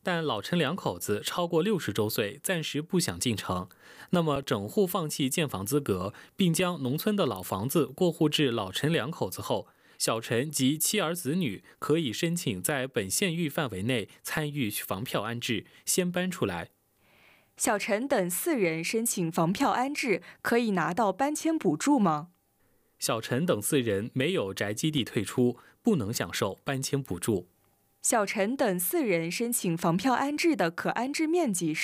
但老陈两口子超过60周岁，暂时不想进城。那么整户放弃建房资格，并将农村的老房子过户至老陈两口子后，小陈及妻儿子女可以申请在本县域范围内参与房票安置，先搬出来。 小陈等4人申请房票安置，可以拿到搬迁补助吗？ 小陈等4人没有宅基地退出，不能享受搬迁补助。 小陈等4人申请房票安置的可安置面积是